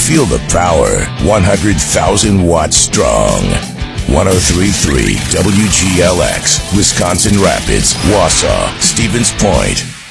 Feel the power. 100,000 watts strong. 103.3 WGLX, Wisconsin Rapids, Wausau, Stevens Point.